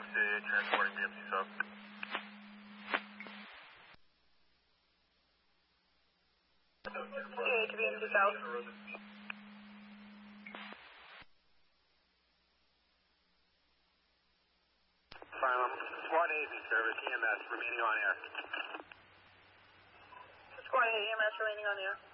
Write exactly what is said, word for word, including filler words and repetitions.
York City, transporting B M C sub. Okay, to B M C South. Fine, Squad A V service, E M S remaining on air. Squad A, E M S remaining on air.